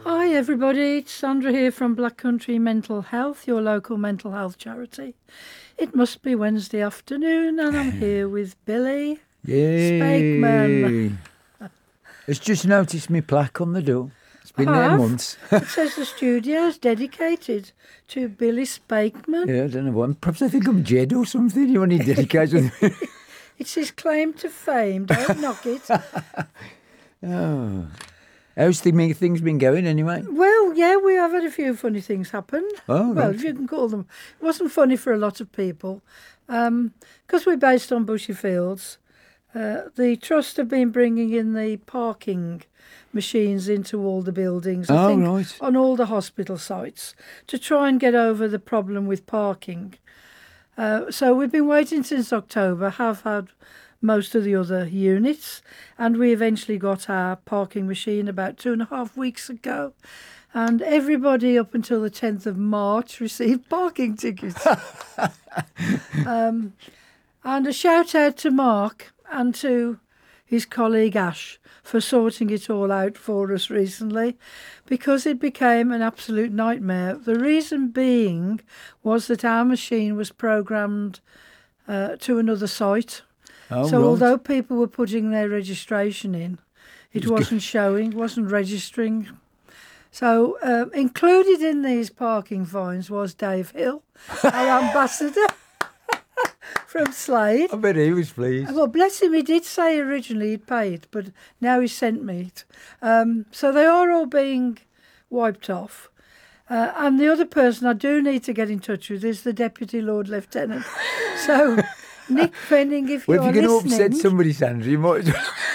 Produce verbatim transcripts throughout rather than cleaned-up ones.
Hi everybody, it's Sandra here from Black Country Mental Health, your local mental health charity. It must be Wednesday afternoon and I'm here with Billy Spakeman. Yay! It's just noticed me plaque on the door. It's been I there have. months. It says the studio's dedicated to Billy Spakeman. Yeah, I don't know what. Perhaps I think I'm Jed or something. You want to dedicate something? It's his claim to fame, don't knock it. Oh. How's the things been going anyway? Well, yeah, we have had a few funny things happen. Oh, well, right. if you can call them. It wasn't funny for a lot of people. Because we're based on Bushy Fields, uh, the Trust have been bringing in the parking machines into all the buildings, I Oh, think, right. on all the hospital sites, to try and get over the problem with parking. Uh, so we've been waiting since October, have had most of the other units, and we eventually got our parking machine about two and a half weeks ago. And everybody up until the tenth of March received parking tickets. um, and a shout out to Mark and to his colleague Ash for sorting it all out for us recently, because it became an absolute nightmare. The reason being was that our machine was programmed uh, to another site. Oh, so right. although people were putting their registration in, it wasn't showing, wasn't registering. So uh, included in these parking fines was Dave Hill, our ambassador from Slade. I bet he was pleased. Well, bless him, he did say originally he'd pay it, but now he sent me it. Um, so they are all being wiped off. Uh, and the other person I do need to get in touch with is the Deputy Lord Lieutenant. So, Nick Penning, if Well, you're if you're going to listening... upset somebody, Sandra, you might...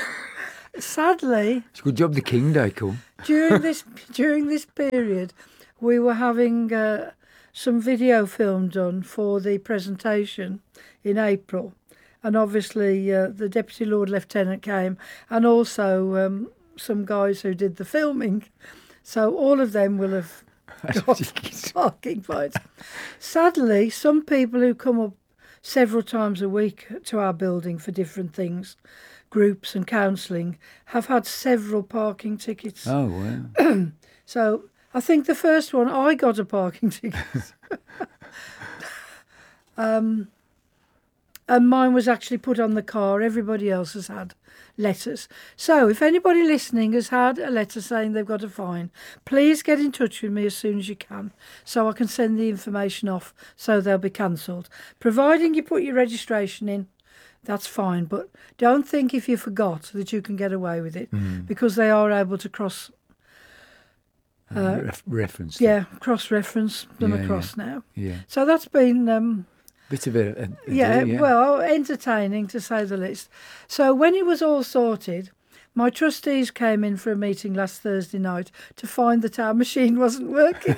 Sadly... It's a good job the King Day come. during this during this period, we were having uh, some video film done for the presentation in April, and obviously uh, the Deputy Lord Lieutenant came, and also um, some guys who did the filming. So all of them will have got parking fines. Sadly, some people who come up several times a week to our building for different things, groups and counselling, have had several parking tickets. Oh, wow. So I think the first one, I got a parking ticket. um, and mine was actually put on the car. Everybody else has had letters. So if anybody listening has had a letter saying they've got a fine, please get in touch with me as soon as you can so I can send the information off so they'll be cancelled. Providing you put your registration in, that's fine. But don't think if you forgot that you can get away with it, Mm. because they are able to cross... Uh, Ref- reference. Yeah, cross-reference them Yeah, across now. Yeah. So that's been, um, Bit of a... a, a yeah, do, yeah, well, entertaining to say the least. So when it was all sorted, my trustees came in for a meeting last Thursday night to find that our machine wasn't working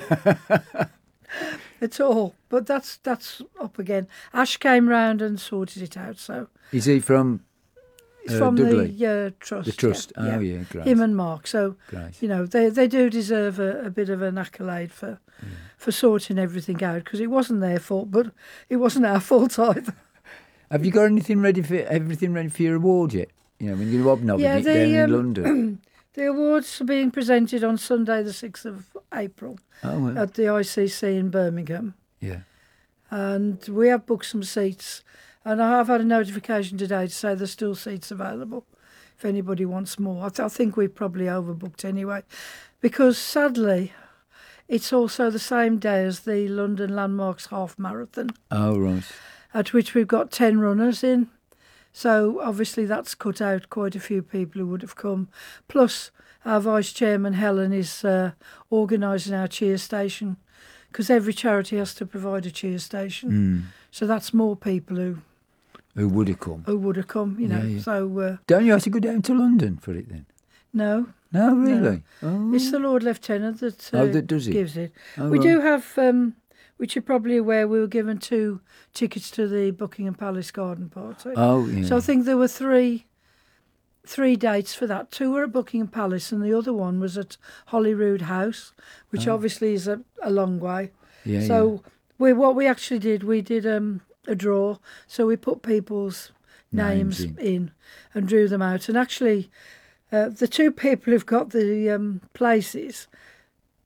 at all. But that's that's up again. Ash came round and sorted it out. So Is he from... it's Uh, from Dudley? the uh, trust. The trust? Yeah, Oh, yeah, great. Him and Mark. So Great. you know, they they do deserve a, a bit of an accolade for Yeah. for sorting everything out, because it wasn't their fault, but it wasn't our fault either. Have you got anything ready for everything ready for your award yet? You know, when you're hobnobbing Yeah, it the, down in um, London. The awards are being presented on Sunday the sixth of April Oh, well. at the I C C in Birmingham, Yeah. and we have booked some seats, and I have had a notification today to say there's still seats available if anybody wants more. I, th- I think we've probably overbooked anyway, because sadly it's also the same day as the London Landmarks Half Marathon, Oh, right. at which we've got ten runners in. So obviously that's cut out quite a few people who would have come. Plus our Vice Chairman Helen is uh, organising our cheer station, because every charity has to provide a cheer station. Mm. So that's more people who, Who would have come? who would have come, you know. Yeah, yeah. So uh, Don't you have to go down to London for it then? no, No, really? Oh. it's the Lord Lieutenant that, uh, Oh, that does it? gives it. Oh, we right. do have, um, which you're probably aware, we were given two tickets to the Buckingham Palace Garden Party. Oh, yeah. So I think there were three three dates for that. Two were at Buckingham Palace and the other one was at Holyrood House, which Oh. obviously is a, a long way. yeah, So we what we actually did, we did um, a draw. So we put people's names, Names in. in. and drew them out. And actually, uh, the two people who've got the um, places,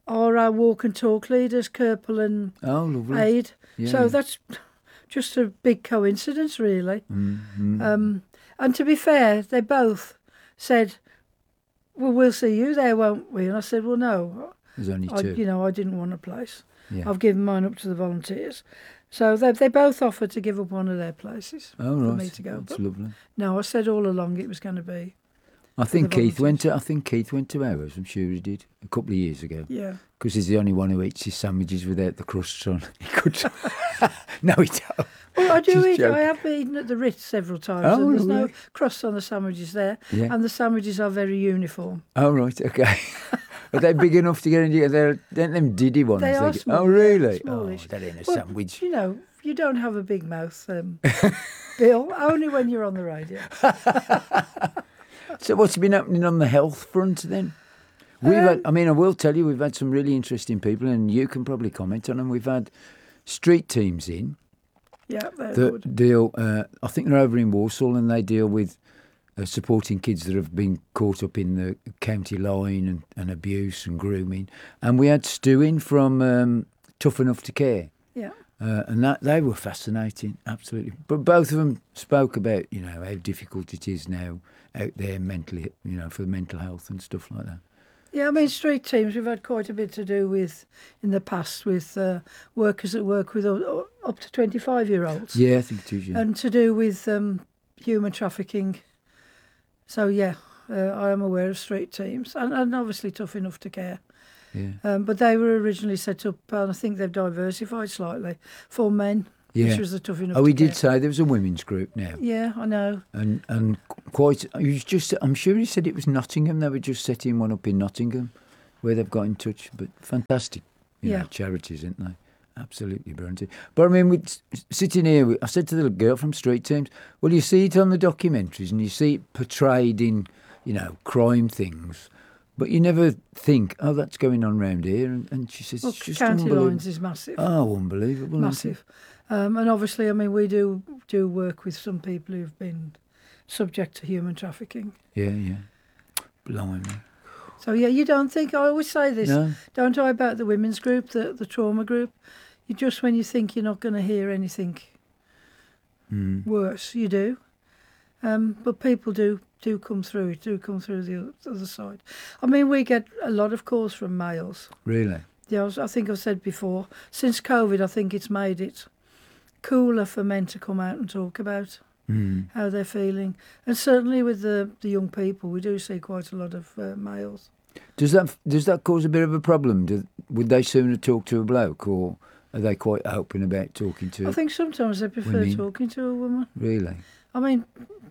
are our walk and talk leaders, Kerpel and Oh, lovely. Aid. Yeah, so yeah. that's just a big coincidence, really. Mm-hmm. Um, and to be fair, they both said, well, we'll see you there, won't we? And I said, well, no. There's only I, two. you know, I didn't want a place. Yeah. I've given mine up to the volunteers. So they they both offered to give up one of their places Oh, for right. me to go. That's But lovely. no, I said all along it was going to be. I think the Keith went to. volunteers. I think Keith went to ours. I'm sure he did a couple of years ago. Yeah. Because he's the only one who eats his sandwiches without the crusts on. He could. No, he don't. Well, I do Just eat. joking. I have eaten at the Ritz several times, Oh, and there's no lovely. crust on the sandwiches there, Yeah. and the sandwiches are very uniform. Oh, right. Okay. Are they big enough to get into? They're, they're them diddy ones. They are get- small, Oh, yeah, really? smallish. Oh, that ain't a Well, sandwich. You know, you don't have a big mouth, um, Bill. Only when you're on the radio. So what's been happening on the health front then? We've had, Um, I mean, I will tell you, we've had some really interesting people, and you can probably comment on them. We've had street teams in Yeah, they're that good. deal. Uh, I think they're over in Walsall, and they deal with uh, supporting kids that have been caught up in the county line and, and abuse and grooming. And we had Stu in from um, Tough Enough to Care. Yeah. Uh, and that they were fascinating, absolutely. But both of them spoke about, you know, how difficult it is now out there mentally, you know, for mental health and stuff like that. Yeah, I mean, street teams, we've had quite a bit to do with, in the past, with uh, workers that work with uh, up to twenty-five-year-olds. Yeah, I think it is, yeah. And to do with um, human trafficking. So, yeah, uh, I am aware of street teams, and, and obviously Tough Enough to Care. yeah. Um, but they were originally set up, and I think they've diversified slightly, for men, Yeah. which was the Tough Enough Oh, to he did Care. say there was a women's group now. Yeah, I know. And and quite, he was just, I'm sure he said it was Nottingham. They were just setting one up in Nottingham where they've got in touch. But fantastic, you Yeah. know, charities, aren't they? Absolutely brilliant. But I mean, with, sitting here, we- I said to the little girl from Street Teams, well, you see it on the documentaries and you see it portrayed in, you know, crime things. But you never think, oh, that's going on round here. And, and she says, Well, it's just County unbelievable. Lines is massive. Oh, unbelievable. isn't it? Massive. Um, and obviously, I mean, we do do work with some people who've been subject to human trafficking. Yeah, yeah. Blimey. So, yeah, you don't think, I always say this, No? don't I, about the women's group, the, the trauma group. You just, when you think you're not going to hear anything Mm. worse, you do. Um, but people do do come through it, do come through the o- other side. I mean, we get a lot of calls from males. Really? Yeah, I was- I think I've said before, since COVID, I think it's made it cooler for men to come out and talk about Mm. how they're feeling. And certainly with the, the young people, we do see quite a lot of uh, males. Does that does that cause a bit of a problem? Do, would they sooner talk to a bloke, or are they quite open about talking to? I think sometimes they prefer Women. talking to a woman. Really? I mean,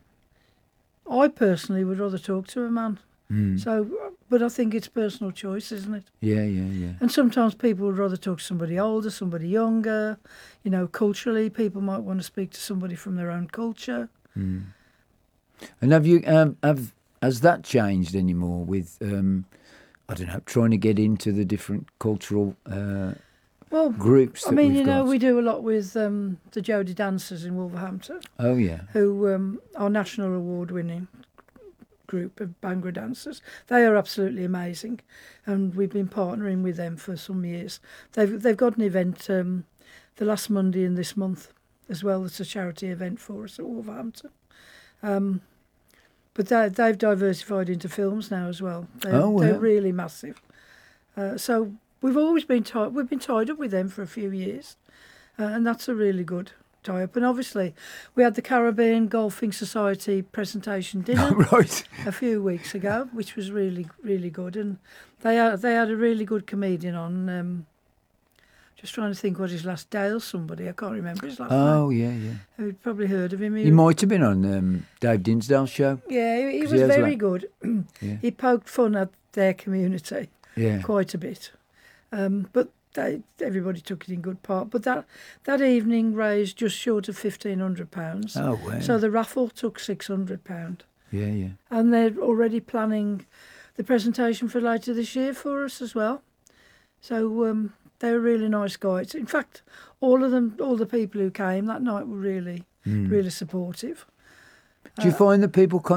I personally would rather talk to a man. Mm. So, but I think it's personal choice, isn't it? Yeah, yeah, yeah. And sometimes people would rather talk to somebody older, somebody younger. You know, culturally, people might want to speak to somebody from their own culture. Mm. And have you um, have has that changed anymore with um, I don't know, trying to get into the different cultural uh, Well, groups? I That mean, we've you know, got? we do a lot with um, the Jodie Dancers in Wolverhampton, Oh yeah. who um, are national award-winning group of Bhangra dancers. They are absolutely amazing, and we've been partnering with them for some years. They've they've got an event um, the last Monday in this month as well. It's a charity event for us at Wolverhampton. Um, but they, they've diversified into films now as well. They're, Oh, they're well. really massive. Uh, so we've always been tied. We've been tied up with them for a few years, uh, and that's a really good tie-up. And obviously, we had the Caribbean Golfing Society presentation dinner Right. a few weeks ago, which was really, really good. And they had, they had a really good comedian on. Um, just trying to think what his last Dale somebody. I can't remember his last Oh name. yeah, yeah. You've probably heard of him. He, He might have been on um, Dave Dinsdale's show. yeah, he, he 'Cause was he has very like- good. Yeah. He poked fun at their community Yeah. quite a bit. Um, but they, everybody took it in good part. But that that evening raised just short of fifteen hundred pounds. Oh wow. So the raffle took six hundred pounds. yeah, yeah. And they're already planning the presentation for later this year for us as well. So um, they're really nice guys. In fact, all of them, all the people who came that night were really, Mm. really supportive. Do you Uh, find that people contact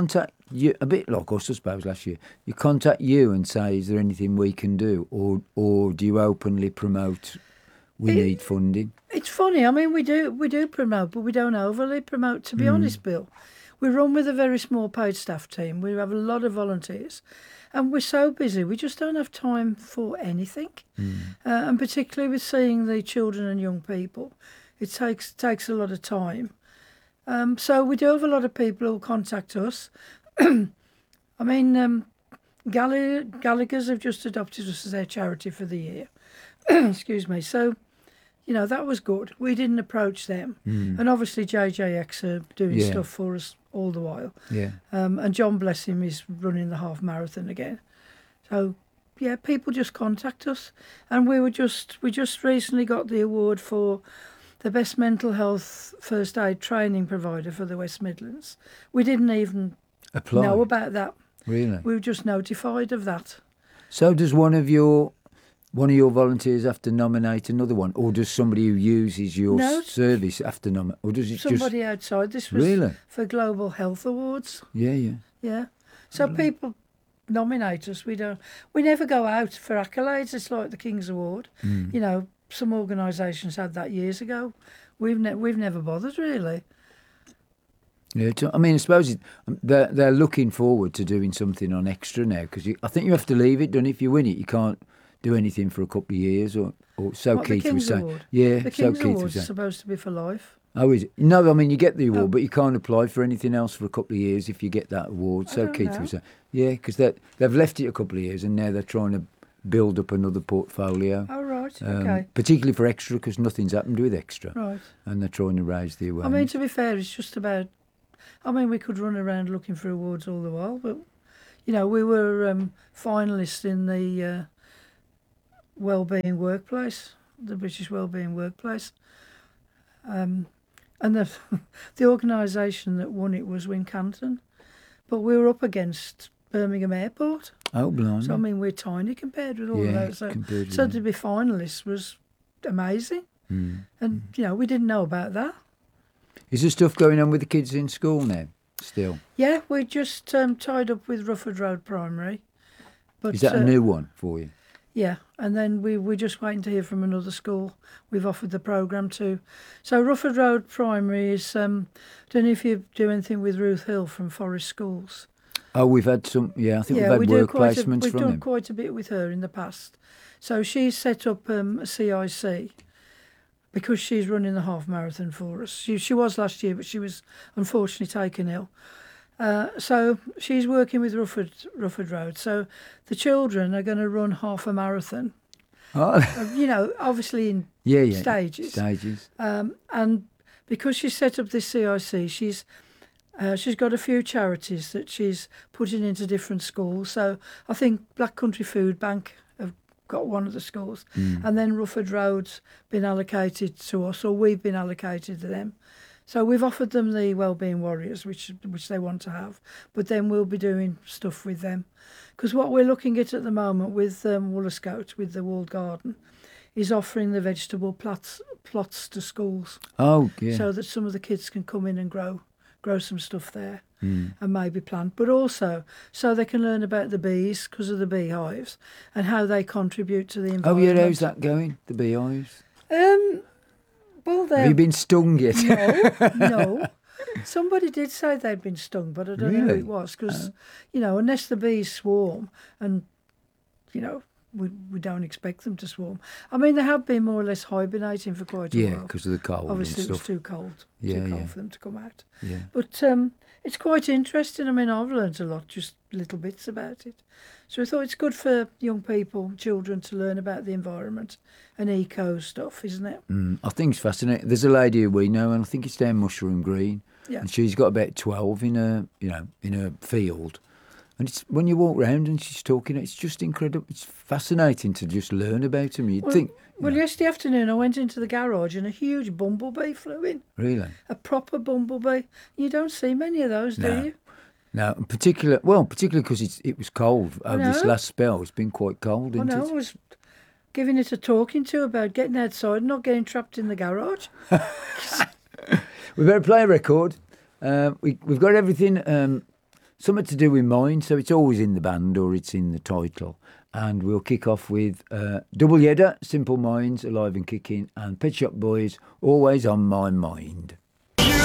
you, a bit like us, I suppose, last year, you contact you and say, is there anything we can do? Or or do you openly promote we It- need funding? It's funny. I mean, we do we do promote, but we don't overly promote. To be Mm. honest, Bill, we run with a very small paid staff team. We have a lot of volunteers, and we're so busy. We just don't have time for anything. Mm. Uh, and particularly with seeing the children and young people, it takes takes a lot of time. Um, so we do have a lot of people who contact us. I mean, um, Gall- Gallagher's have just adopted us as their charity for the year. Excuse me. So, you know, that was good. We didn't approach them. Mm. And obviously J J X are doing Yeah. stuff for us all the while. Yeah. Um, and John, bless him, is running the half marathon again. So, yeah, people just contact us. And we were just, we just recently got the award for the best mental health first aid training provider for the West Midlands. We didn't even Apply. know about that. Really? We were just notified of that. So does one of your one of your volunteers have to nominate another one, or does somebody who uses your No. service have to nominate, or does it Somebody outside. This was Really? for Global Health Awards. just? Yeah, yeah. Yeah. So people nominate us. We don't. We never go out for accolades. It's like the King's Award. Mm. You know, some organisations had that years ago. We've ne- we've never bothered really. Yeah, to- I mean, I suppose it, um, they're they're looking forward to doing something on Extra now because I think you have to leave it. Don't you? If you win it, you can't do anything for a couple of years, or, or so What, the Keith was King's saying. Award? Yeah, The so King's Keith Award's was saying. supposed to be for life. Oh, is it? No, I mean you get the award, Oh. but you can't apply for anything else for a couple of years if you get that award. I So don't Keith know. was saying. Yeah, because they've left it a couple of years and now they're trying to build up another portfolio. Oh right. Um, Okay. Particularly for Extra, because nothing's happened with Extra, Right. and they're trying to raise the I awareness. mean, to be fair, it's just about. I mean, we could run around looking for awards all the while, but you know, we were um, finalists in the uh, Wellbeing Workplace, the British Wellbeing Workplace, um, and the the organisation that won it was Wincanton, but we were up against Birmingham Airport, oh, blimey. so I mean, we're tiny compared with all yeah, of those. So, compared with so them. to be finalists was amazing, Mm. and you know, we didn't know about that. Is there stuff going on with the kids in school now? Still, Yeah, we just um, tied up with Rufford Road Primary. But, is that uh, a new one for you? Yeah, and then we, we're just waiting to hear from another school we've offered the programme to. So Rufford Road Primary is, um, don't know if you do anything with Ruth Hill from Forest Schools. Oh, we've had some. Yeah, I think yeah, we've we had do work quite a, placements we've from done them. quite a bit with her in the past. So she's set up um, a C I C because she's running the half marathon for us. She, she was last year, but she was unfortunately taken ill. Uh, so she's working with Rufford, Rufford Road. So the children are going to run half a marathon, Oh, uh, you know, obviously in yeah, yeah. stages. Stages. Um, and because she's set up this C I C, she's uh, she's got a few charities that she's putting into different schools. So I think Black Country Food Bank have got one of the schools, Mm. and then Rufford Road's been allocated to us, or we've been allocated to them. So we've offered them the Wellbeing Warriors, which which they want to have, but then we'll be doing stuff with them. Because what we're looking at at the moment with um, Woollerscout, with the walled garden, is offering the vegetable plots, plots to schools Oh, yeah. so that some of the kids can come in and grow grow some stuff there Mm. and maybe plant, but also so they can learn about the bees because of the beehives and how they contribute to the Oh, environment. yeah. How's that going? The beehives. Um, well, Have they're you been stung yet? no, no. Somebody did say they'd been stung, but I don't know who Really? it was because, you know, unless the bees swarm and, you know, we, we don't expect them to swarm. I mean, they have been more or less hibernating for quite a Yeah, while. because of the cold Obviously, and it was stuff. too cold, Yeah, too cold yeah. for them to come out. Yeah. But um, it's quite interesting. I mean, I've learnt a lot, just little bits about it. So I thought it's good for young people, children, to learn about the environment and eco stuff, isn't it? Mm, I think it's fascinating. There's a lady who we know, and I think it's down Mushroom Green, Yeah. and she's got about twelve in her, you know, in her field. And it's when you walk round and she's talking, it's just incredible. It's fascinating to just learn about them. You'd Well, think, Well, yeah. yesterday afternoon I went into the garage and a huge bumblebee flew in. really. A proper bumblebee. You don't see many of those, do No. you? No, in particular, well, particularly because it's it was cold over this know. last spell. It's been quite cold, I isn't know, it? I was giving it a talking to about getting outside and not getting trapped in the garage. We better play a record. Uh, we, we've got everything um, something to do with mine, so it's always in the band or it's in the title. And we'll kick off with uh, Double Header, Simple Minds, Alive and Kicking, and Pet Shop Boys, Always on My Mind.